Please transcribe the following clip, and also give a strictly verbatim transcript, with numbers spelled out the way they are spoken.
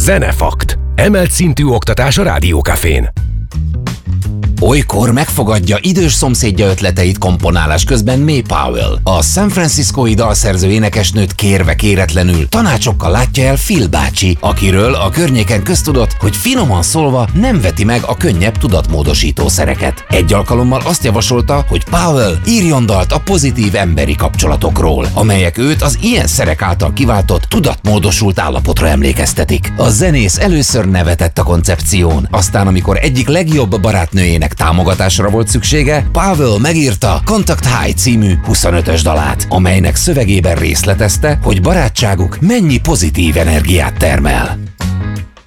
Zenefakt. Emelt szintű oktatás a Rádiókafén. Olykor megfogadja idős szomszédja ötleteit komponálás közben May Powell. A San Franciscói dalszerző énekesnőt kérve kéretlenül tanácsokkal látja el Phil bácsi, akiről a környéken köztudott, hogy finoman szólva nem veti meg a könnyebb tudatmódosító szereket. Egy alkalommal azt javasolta, hogy Powell írjon dalt a pozitív emberi kapcsolatokról, amelyek őt az ilyen szerek által kiváltott, tudatmódosult állapotra emlékeztetik. A zenész először nevetett a koncepción, aztán amikor egyik legjobb barátnőjének támogatásra volt szüksége, Powell megírta Contact High című huszonötös dalát, amelynek szövegében részletezte, hogy barátságuk mennyi pozitív energiát termel.